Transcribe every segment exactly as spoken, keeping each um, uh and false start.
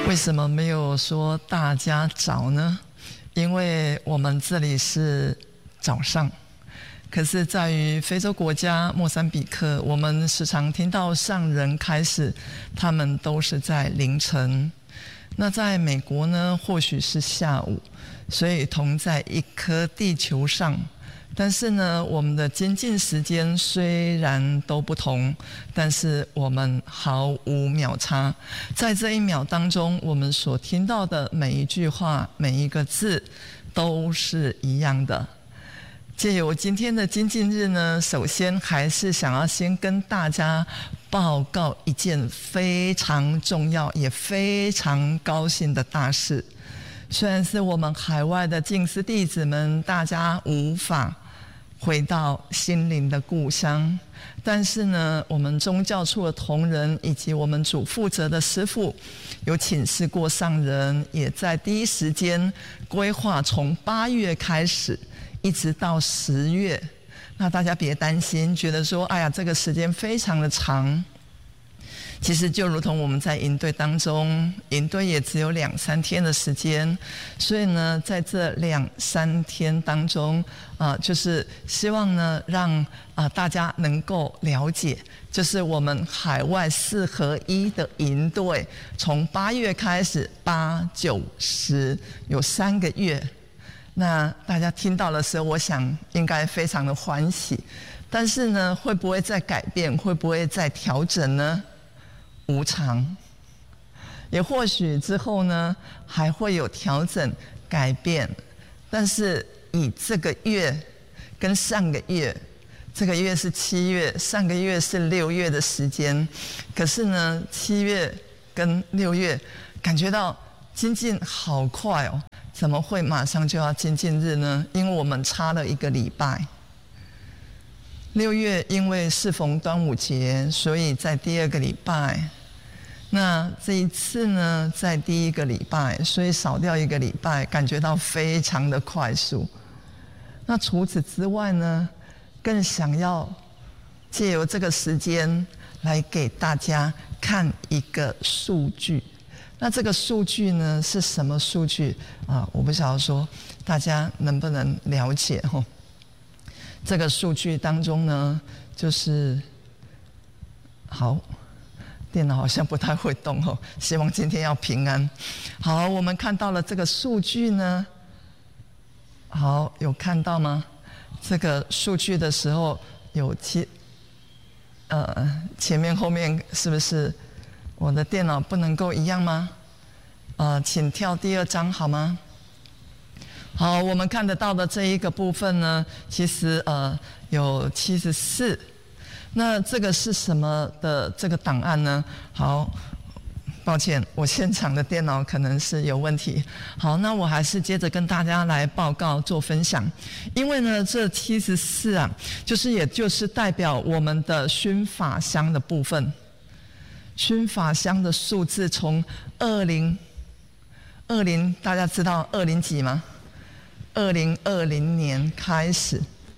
为什么没有说大家早呢？因为我们这里是早上，可是在于非洲国家莫桑比克，我们时常听到上人开始，他们都是在凌晨。那在美国呢，或许是下午，所以同在一颗地球上。但是呢，我们的精进时间虽然都不同，但是我们毫无秒差。在这一秒当中，我们所听到的每一句话、每一个字都是一样的。借由今天的精进日呢，首先还是想要先跟大家报告一件非常重要也非常高兴的大事。虽然是我们海外的静思弟子们，大家无法回到心灵的故乡，但是呢，我们宗教处的同仁以及我们主负责的师父有请示过上人，也在第一时间规划从八月开始一直到十月。那大家别担心，觉得说哎呀这个时间非常的长，其实就如同我们在营队当中，营队也只有两三天的时间，所以呢，在这两三天当中，啊、呃，就是希望呢，让啊、呃、大家能够了解，就是我们海外四合一的营队，从八月开始，八九十有三个月。那大家听到的时候，我想应该非常的欢喜，但是呢，会不会再改变？会不会再调整呢？无常，也或许之后呢还会有调整改变，但是以这个月跟上个月，这个月是七月，上个月是六月的时间，可是呢七月跟六月感觉到精进好快哦，怎么会马上就要精进日呢？因为我们差了一个礼拜。六月因为适逢端午节，所以在第二个礼拜。那这一次呢，在第一个礼拜，所以少掉一个礼拜，感觉到非常的快速。那除此之外呢，更想要借由这个时间来给大家看一个数据。那这个数据呢是什么数据啊？我不晓得说大家能不能了解哦。这个数据当中呢，就是好，电脑好像不太会动哦，希望今天要平安。好，我们看到了这个数据呢，好，有看到吗？这个数据的时候有七，呃，前面后面是不是我的电脑不能够一样吗？呃，请跳第二章好吗？好，我们看得到的这一个部分呢，其实呃有七十四。那这个是什么的这个档案呢？好，抱歉，我现场的电脑可能是有问题。好，那我还是接着跟大家来报告做分享。因为呢，这七十四啊，就是也就是代表我们的熏法香的部分。熏法香的数字从二零二零，大家知道二零几吗？二零二零年开始，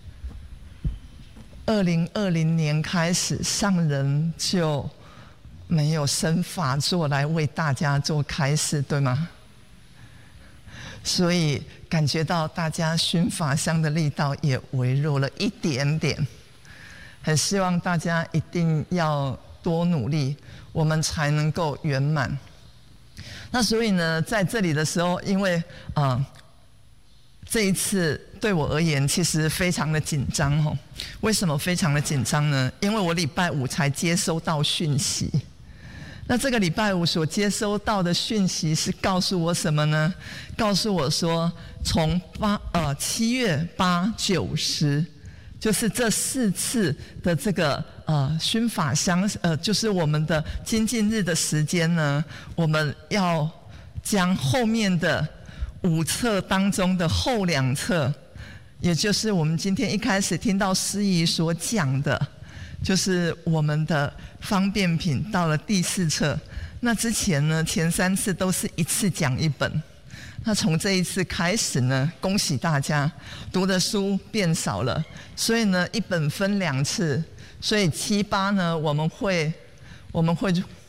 二零二零年开始，上人就没有生法座来为大家做开示，对吗？所以感觉到大家熏法香的力道也微弱了一点点，很希望大家一定要多努力，我们才能够圆满。那所以呢，在这里的时候，因为啊。呃这一次对我而言其实非常的紧张哦。为什么非常的紧张呢？因为我礼拜五才接收到讯息。那这个礼拜五所接收到的讯息是告诉我什么呢？告诉我说，从八呃七月八九十，就是这四次的这个呃熏法香，呃就是我们的精进日的时间呢，我们要将后面的五册当中的后两册，也就是我们今天一开始听到师姨所讲的，就是我们的方便品到了第四册。那之前呢，前三次都是一次讲一本。那从这一次开始呢，恭喜大家读的书变少了，所以呢，一本分两次，所以七八呢，我们会我们会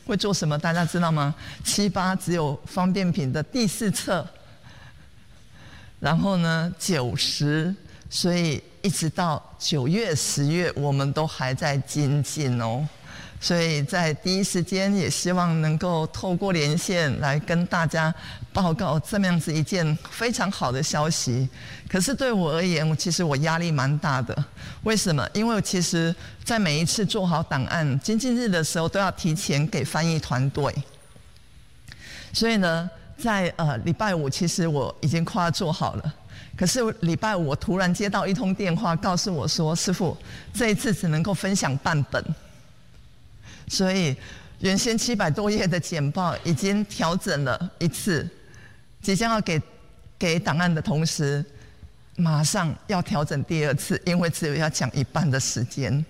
会做什么？大家知道吗？七八只有方便品的第四册，然后呢九十，所以一直到九月、十月，我们都还在精进哦。所以在第一时间，也希望能够透过连线来跟大家报告这么样子一件非常好的消息。可是对我而言，其实我压力蛮大的。为什么？因为其实在每一次做好档案精进日的时候，都要提前给翻译团队。所以呢，在呃礼拜五，其实我已经快要做好了。可是礼拜五，我突然接到一通电话，告诉我说：“师父，这一次只能够分享半本。”所以，原先七百多页的简报已经调整了一次，即将要给给档案的同时，马上要调整第二次，因为只有要讲一半的时间。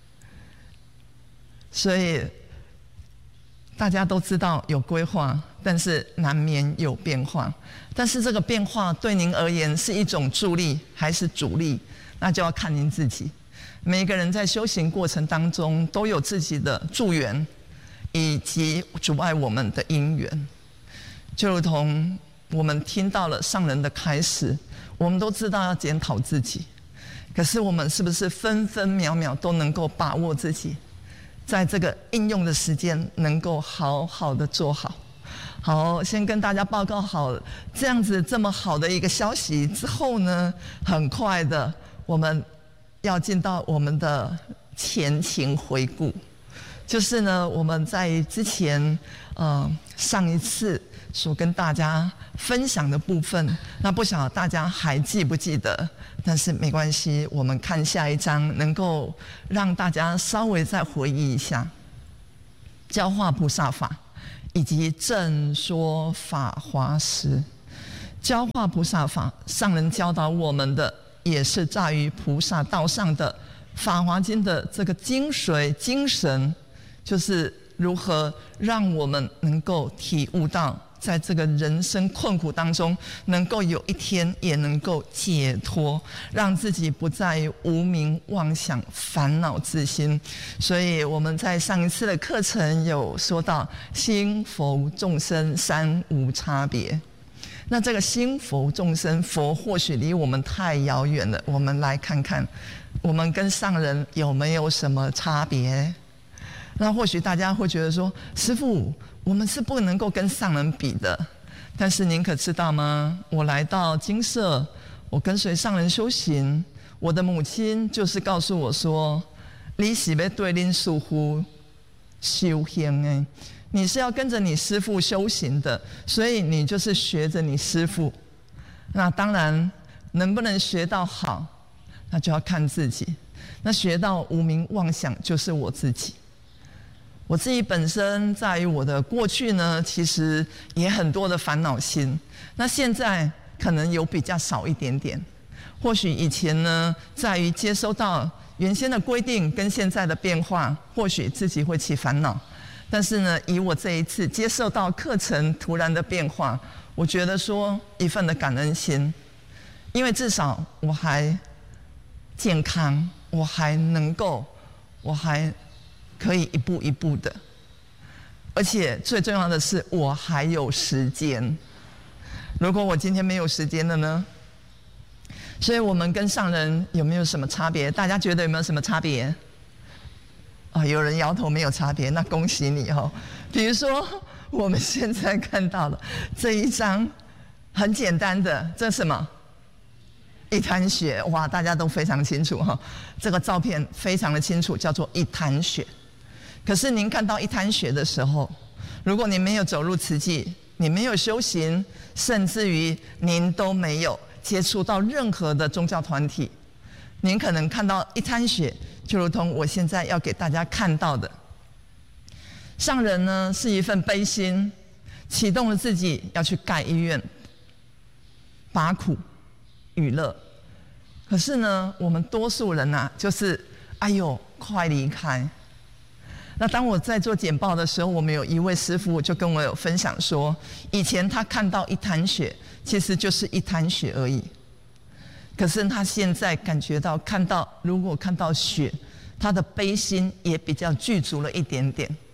所以大家都知道有规划，但是难免有变化。但是这个变化对您而言是一种助力还是阻力，那就要看您自己。每个人在修行过程当中都有自己的助缘，以及阻碍我们的因缘。就如同我们听到了上人的开始，我们都知道要检讨自己，可是我们是不是分分秒秒都能够把握自己，在这个应用的时间能够好好的做好？好，先跟大家报告好这样子这么好的一个消息之后呢，很快的我们要进到我们的前情回顾，就是呢，我们在之前呃上一次所跟大家分享的部分，那不晓得大家还记不记得？但是没关系，我们看下一章，能够让大家稍微再回忆一下教化菩萨法，以及正说法华实。教化菩萨法，上人教导我们的，也是在于菩萨道上的《法华经》的这个精髓精神，就是如何让我们能够体悟到，在这个人生困苦当中，能够有一天也能够解脱，让自己不再无明妄想、烦恼自心。所以我们在上一次的课程有说到，心佛众生三无差别。那这个心佛众生，佛或许离我们太遥远了，我们来看看，我们跟上人有没有什么差别？那或许大家会觉得说，师父，我们是不能够跟上人比的。但是您可知道吗？我来到精舍，我跟随上人修行，我的母亲就是告诉我说，你是要对恁师父修行的，你是要跟着你师父修行的，所以你就是学着你师父。那当然，能不能学到好，那就要看自己。那学到无明妄想，就是我自己。我自己本身在于我的过去呢，其实也很多的烦恼心。那现在可能有比较少一点点。或许以前呢，在于接收到原先的规定跟现在的变化，或许自己会起烦恼。但是呢，以我这一次接受到课程突然的变化，我觉得说一份的感恩心，因为至少我还健康，我还能够，我还可以一步一步的，而且最重要的是，我还有时间。如果我今天没有时间了呢？所以我们跟上人有没有什么差别？大家觉得有没有什么差别？啊、哦，有人摇头没有差别，那恭喜你哦。比如说，我们现在看到了这一张很简单的，这是什么？一滩血，哇，大家都非常清楚哈、哦。这个照片非常的清楚，叫做一滩血。可是您看到一滩血的时候，如果您没有走入慈济，你没有修行，甚至于您都没有接触到任何的宗教团体，您可能看到一滩血，就如同我现在要给大家看到的。上人呢是一份悲心，启动了自己要去盖医院，拔苦与乐。可是呢，我们多数人啊，就是哎呦，快离开。那当我在做简报的时候，我们有一位师父就跟我有分享说，以前他看到一滩血，其实就是一滩血而已。可是他现在感觉到，看到如果看到血，他的悲心也比较具足了一点点。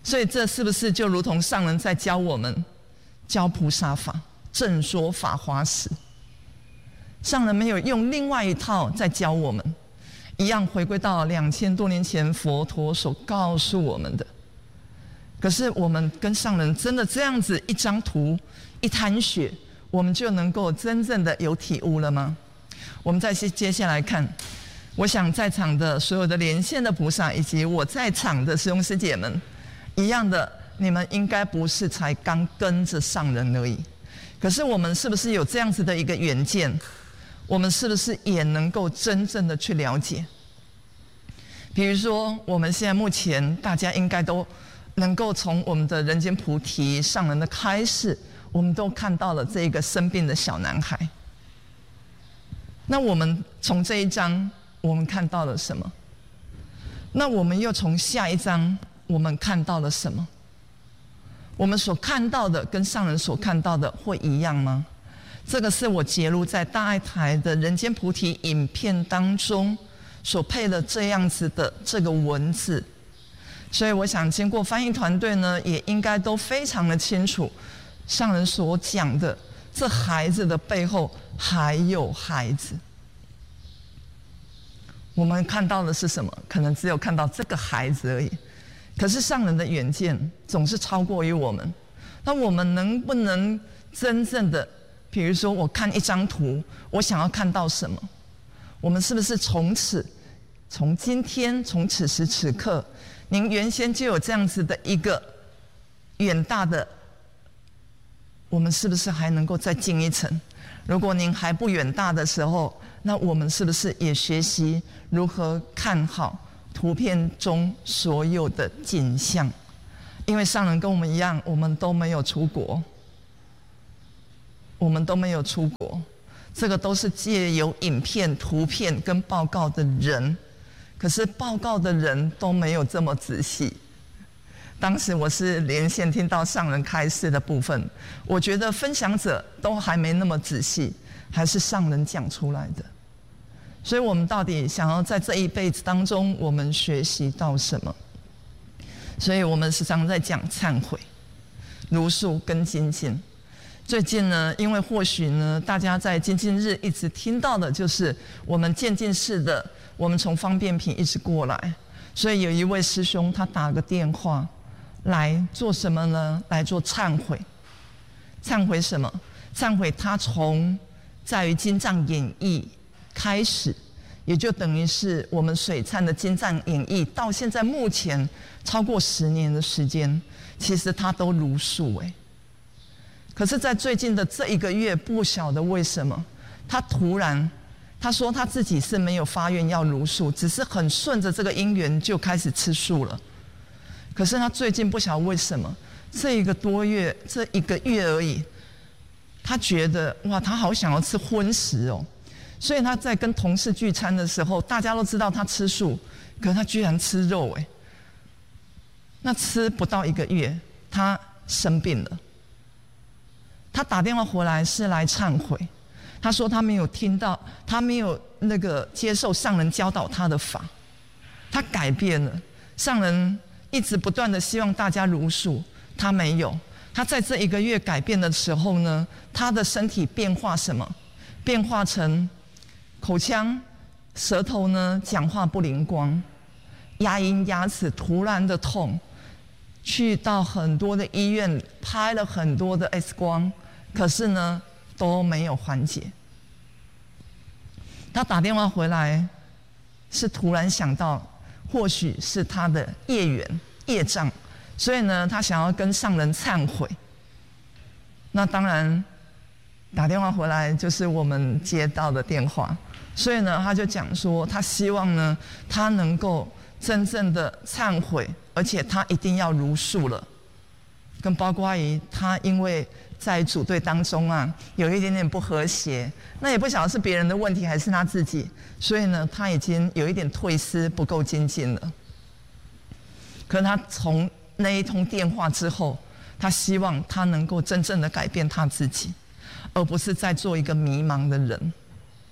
所以这是不是就如同上人在教我们教菩萨法，正说法华时，上人没有用另外一套在教我们，一样回归到两千多年前佛陀所告诉我们的。可是我们跟上人真的这样子一张图一滩血，我们就能够真正的有体悟了吗？我们再接下来看，我想在场的所有的连线的菩萨，以及我在场的师兄师姐们，一样的，你们应该不是才刚跟着上人而已。可是我们是不是有这样子的一个远见？我们是不是也能够真正的去了解？比如说，我们现在目前大家应该都能够从我们的人间菩提上人的开示，我们都看到了这个生病的小男孩。那我们从这一章，我们看到了什么？那我们又从下一章，我们看到了什么？我们所看到的跟上人所看到的会一样吗？这个是我揭露在大爱台的人间菩提影片当中所配了这样子的这个文字。所以我想经过翻译团队呢，也应该都非常的清楚上人所讲的这孩子的背后还有孩子。我们看到的是什么？可能只有看到这个孩子而已。可是上人的远见总是超过于我们。那我们能不能真正的，比如说我看一张图，我想要看到什么？我们是不是从此，从今天，从此时此刻，您原先就有这样子的一个远大的，我们是不是还能够再进一层？如果您还不远大的时候，那我们是不是也学习如何看好图片中所有的景象？因为上人跟我们一样，我们都没有出国，我们都没有出国，这个都是借由影片、图片跟报告的人，可是报告的人都没有这么仔细。当时我是连线听到上人开示的部分，我觉得分享者都还没那么仔细，还是上人讲出来的。所以我们到底想要在这一辈子当中，我们学习到什么？所以我们时常在讲忏悔、如数跟精进。最近呢，因为或许呢，大家在精进日一直听到的就是我们渐进式的，我们从方便品一直过来，所以有一位师兄他打个电话来做什么呢？来做忏悔。忏悔什么？忏悔他从在于经藏演义开始，也就等于是我们水忏的经藏演义到现在目前超过十年的时间，其实他都如数哎。可是在最近的这一个月，不晓得为什么他突然他说他自己是没有发愿要如数，只是很顺着这个因缘就开始吃素了。可是他最近不晓得为什么，这一个多月，这一个月而已，他觉得哇，他好想要吃荤食哦。所以他在跟同事聚餐的时候，大家都知道他吃素，可是他居然吃肉哎。那吃不到一个月，他生病了。他打电话回来是来忏悔，他说他没有听到，他没有那个接受上人教导他的法，他改变了。上人一直不断的希望大家如数，他没有。他在这一个月改变的时候呢，他的身体变化什么？变化成口腔、舌头呢讲话不灵光，牙龈、牙齿突然的痛，去到很多的医院拍了很多的 X 光，可是呢都没有缓解。他打电话回来，是突然想到，或许是他的业缘、业障，所以呢，他想要跟上人忏悔。那当然，打电话回来就是我们接到的电话，所以呢，他就讲说，他希望呢，他能够真正的忏悔，而且他一定要如数了。跟包括于他因为在组队当中啊，有一点点不和谐，那也不晓得是别人的问题还是他自己，所以呢，他已经有一点退失，不够精进了。可是他从那一通电话之后，他希望他能够真正的改变他自己，而不是再做一个迷茫的人。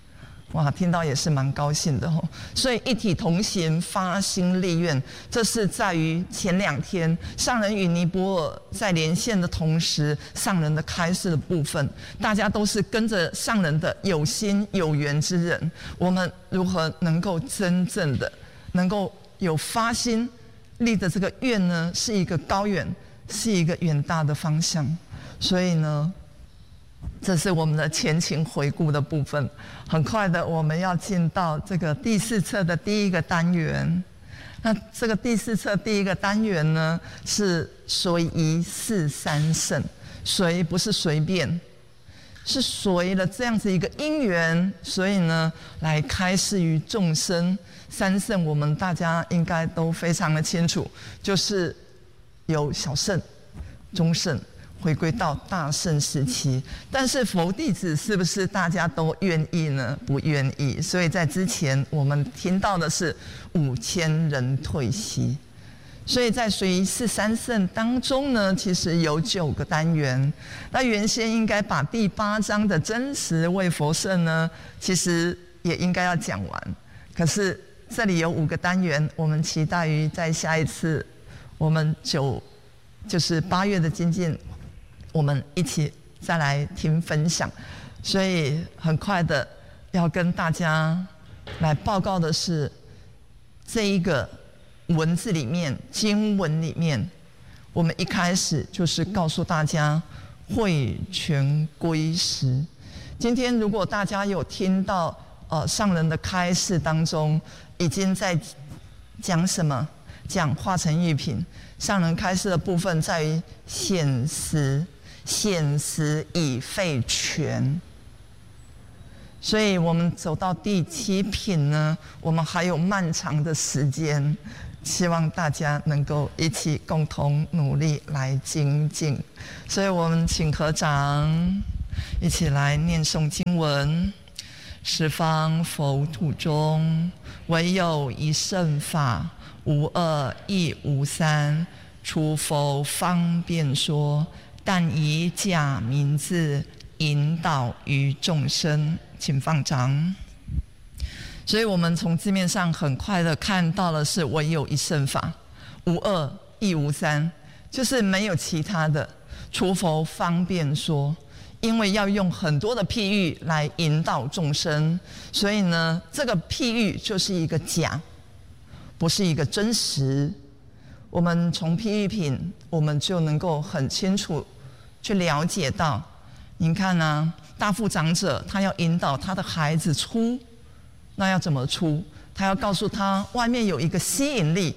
哇，听到也是蛮高兴的哦。所以一体同行，发心立愿，这是在于前两天上人与尼泊尔在连线的同时，上人的开示的部分，大家都是跟着上人的有心有缘之人，我们如何能够真正的能够有发心立的这个愿呢？是一个高远，是一个远大的方向。所以呢，这是我们的前情回顾的部分。很快的，我们要进到这个第四册的第一个单元。那这个第四册第一个单元呢，是随宜四三圣。随不是随便，是随了这样子一个因缘，所以呢，来开示于众生。三圣我们大家应该都非常的清楚，就是有小圣、中圣，回归到大圣时期。但是佛弟子是不是大家都愿意呢？不愿意。所以在之前我们听到的是五千人退席。所以在随宜四三圣当中呢，其实有九个单元。那原先应该把第八章的真实为佛圣呢，其实也应该要讲完。可是这里有五个单元，我们期待于在下一次我们九就是八月的精进，我们一起再来听分享。所以很快的要跟大家来报告的是，这一个文字里面经文里面，我们一开始就是告诉大家会全归师。今天如果大家有听到呃上人的开示当中，已经在讲什么？讲化成一品。上人开示的部分在于显实，显实已废全。所以我们走到第七品呢，我们还有漫长的时间，希望大家能够一起共同努力来精进。所以我们请合掌，一起来念诵经文。十方佛土中，唯有一圣法，无二亦无三。除佛方便说，但以假名字引导于众生。请放掌。所以我们从字面上很快的看到了是唯有一圣法，无二亦无三，就是没有其他的。除佛方便说，因为要用很多的譬喻来引导众生，所以呢，这个譬喻就是一个假，不是一个真实。我们从譬喻品，我们就能够很清楚去了解到，您看啊，大富长者他要引导他的孩子出，那要怎么出？他要告诉他外面有一个吸引力，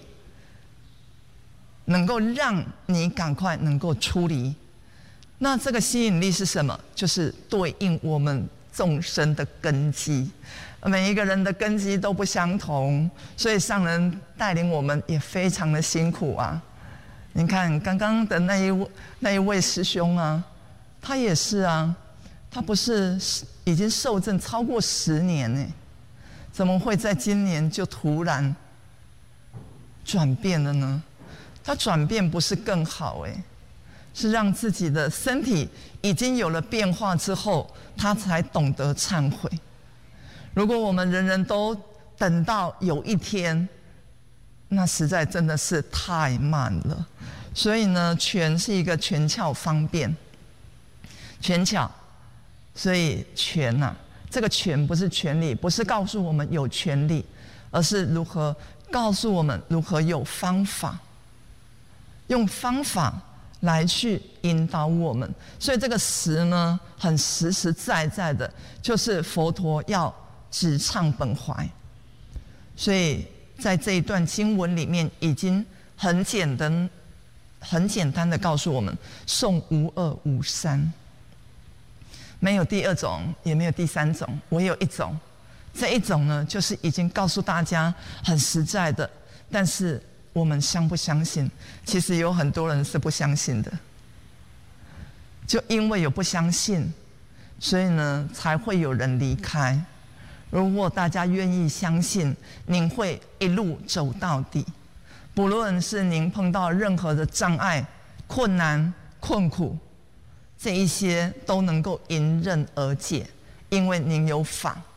能够让你赶快能够出离。那这个吸引力是什么？就是对应我们众生的根基。每一个人的根基都不相同，所以上人带领我们也非常的辛苦啊。你看刚刚的那一位那一位师兄啊，他也是啊，他不是已经受证超过十年呢，怎么会在今年就突然转变了呢？他转变不是更好哎，是让自己的身体已经有了变化之后，他才懂得忏悔。如果我们人人都等到有一天，那实在真的是太慢了。所以呢，权是一个权巧方便，权巧，所以权啊，这个权不是权利，不是告诉我们有权利，而是如何告诉我们如何有方法，用方法来去引导我们。所以这个实呢，很实实在在的，就是佛陀要直唱本怀。所以在这一段经文里面，已经很简单、很简单的告诉我们：诵无二无三，没有第二种，也没有第三种，唯有一种。这一种呢，就是已经告诉大家很实在的，但是我们相不相信？其实有很多人是不相信的，就因为有不相信，所以呢，才会有人离开。如果大家愿意相信，您会一路走到底，不论是您碰到任何的障碍、困难、困苦，这一些都能够迎刃而解，因为您有法，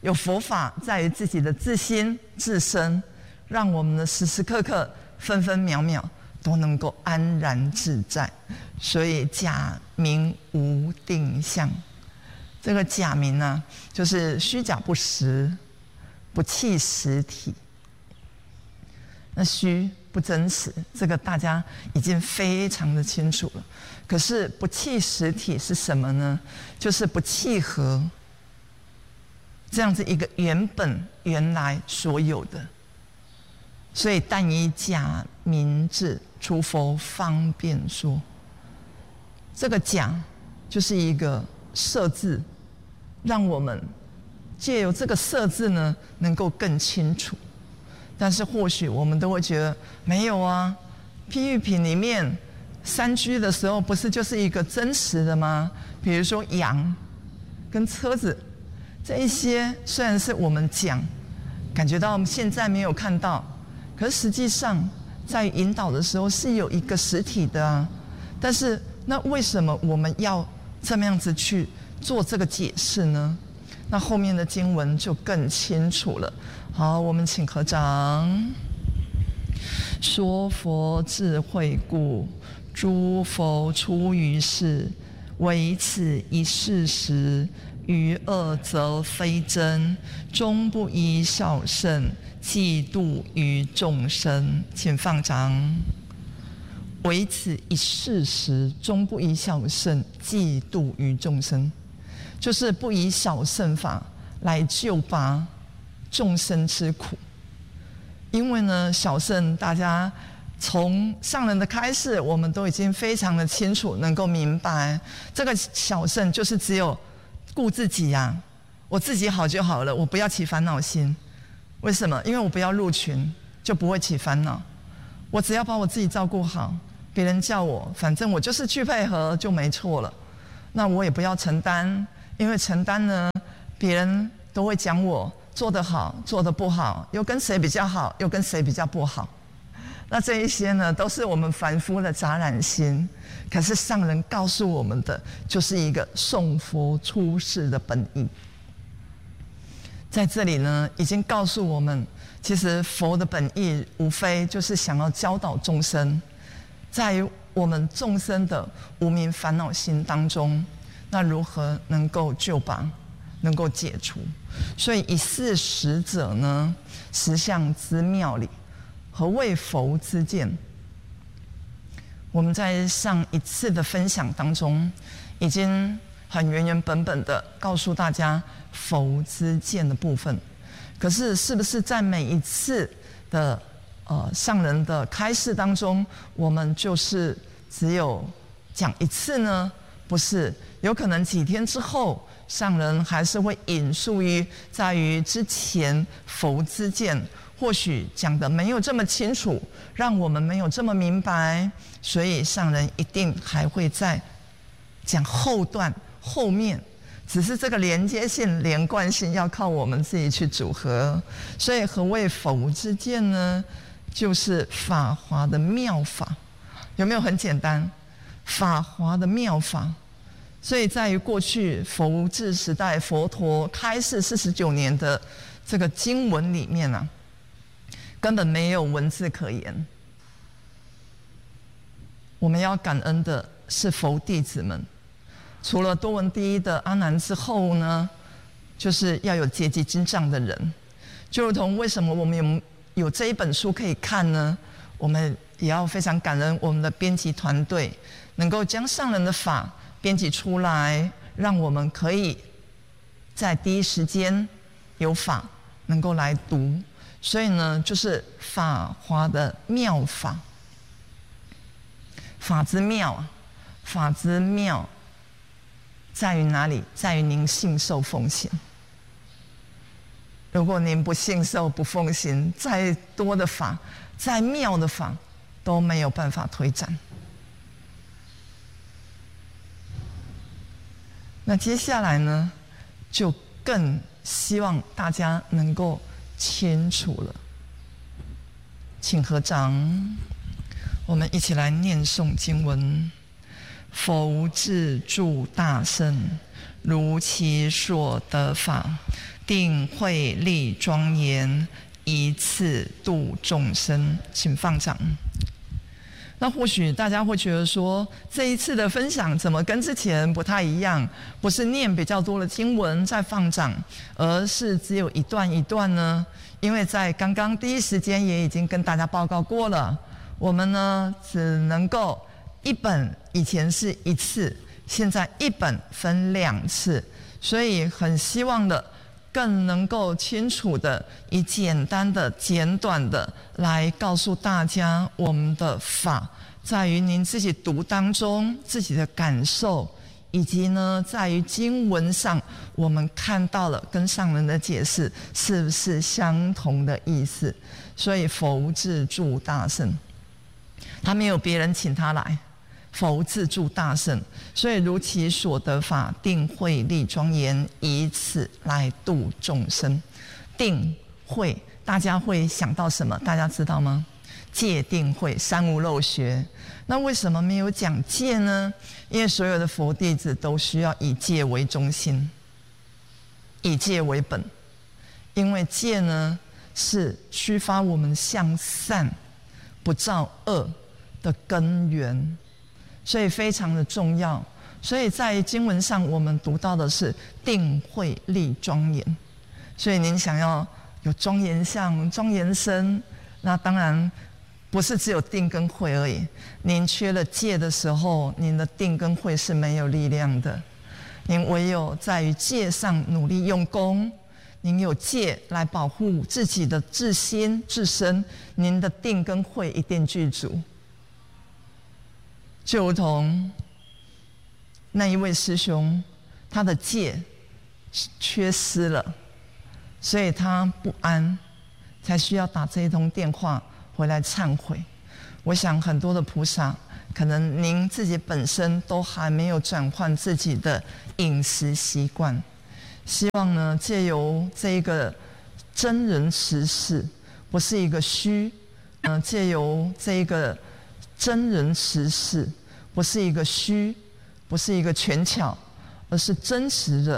有佛法在于自己的自心自身，让我们的时时刻刻分分秒秒都能够安然自在。所以假名无定向，这个假名呢，就是虚假不实，不契实体。那虚不真实，这个大家已经非常的清楚了。可是不契实体是什么呢？就是不契合这样子一个原本原来所有的。所以但以假名字，除佛方便说。这个假就是一个设字，让我们借由这个设字呢，能够更清楚。但是或许我们都会觉得没有啊，譬喻品里面三居的时候，不是就是一个真实的吗？比如说羊跟车子这一些，虽然是我们讲，感觉到我们现在没有看到，可是实际上在引导的时候是有一个实体的啊。但是那为什么我们要这么样子去做这个解释呢？那后面的经文就更清楚了。好，我们请合掌。说佛智慧故，诸佛出于世，唯此一事实，于恶则非真，终不以小圣，济度于众生。请放掌。唯此一事实，终不以小圣，济度于众生，就是不以小圣法来救拔众生之苦。因为呢，小圣大家从上人的开示，我们都已经非常的清楚，能够明白，这个小圣就是只有顾自己呀、啊，我自己好就好了，我不要起烦恼心。为什么？因为我不要入群，就不会起烦恼。我只要把我自己照顾好，别人叫我，反正我就是去配合就没错了。那我也不要承担，因为承担呢，别人都会讲我做得好，做得不好，又跟谁比较好，又跟谁比较不好。那这一些呢，都是我们凡夫的杂染心。可是上人告诉我们的，就是一个送佛出世的本意。在这里呢，已经告诉我们，其实佛的本意无非就是想要教导众生，在于我们众生的无明烦恼心当中，那如何能够救拔，能够解除？所以以事实者呢，实相之妙理，何谓佛之见？我们在上一次的分享当中，已经很原原本本的告诉大家佛之见的部分。可是是不是在每一次的呃上人的开示当中，我们就是只有讲一次呢？不是，有可能几天之后，上人还是会引述于在于之前佛之见，或许讲的没有这么清楚，让我们没有这么明白，所以上人一定还会再讲后段后面。只是这个连接性、连贯性要靠我们自己去组合。所以何谓佛之见呢？就是法华的妙法。有没有很简单？法华的妙法。所以在于过去佛治时代，佛陀开示四十九年的这个经文里面啊，根本没有文字可言。我们要感恩的是佛弟子们。除了多闻第一的阿难之后呢，就是要有阶级经藏的人。就如同为什么我们有有这一本书可以看呢？我们也要非常感恩我们的编辑团队，能够将上人的法编辑出来，让我们可以在第一时间有法能够来读。所以呢，就是法华的妙法，法之妙啊，法之妙。在于哪里？在于您信受奉行。如果您不信受不奉行，再多的法，再妙的法，都没有办法推展。那接下来呢，就更希望大家能够清楚了。请合掌，我们一起来念诵经文。佛智住大圣， 如其所得法，定慧力庄严，一次度众生。请放掌。那或许大家会觉得说，这一次的分享怎么跟之前不太一样？不是念比较多的经文在放掌，而是只有一段一段呢？因为在刚刚第一时间也已经跟大家报告过了，我们呢只能够一本，以前是一次，现在一本分两次，所以很希望的更能够清楚的以简单的简短的来告诉大家，我们的法在于您自己读当中自己的感受，以及呢在于经文上我们看到了跟上人的解释是不是相同的意思。所以佛自助大圣，他没有别人请他来，佛自助大圣，所以如其所得法，定慧力庄严，以此来度众生。定慧，大家会想到什么？大家知道吗？戒定慧，三无漏学。那为什么没有讲戒呢？因为所有的佛弟子都需要以戒为中心，以戒为本。因为戒呢，是驱发我们向善不造恶的根源，所以非常的重要。所以在经文上我们读到的是定慧力庄严。所以您想要有庄严相、庄严身，那当然不是只有定跟慧而已。您缺了戒的时候，您的定跟慧是没有力量的。您唯有在于戒上努力用功，您有戒来保护自己的自心自身，您的定跟慧一定具足。就如同那一位师兄，他的戒缺失了，所以他不安，才需要打这一通电话回来忏悔。我想很多的菩萨，可能您自己本身都还没有转换自己的饮食习惯，希望呢借由这一个真人实事，不是一个虚，呃，借由这一个真人实事，不是一个虚，不是一个权巧，而是真实的